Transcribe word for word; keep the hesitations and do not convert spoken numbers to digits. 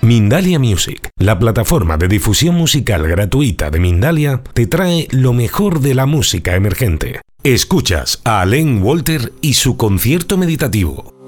Mindalia Music, la plataforma de difusión musical gratuita de Mindalia, te trae lo mejor de la música emergente. Escuchas a Alain Walter y su concierto meditativo.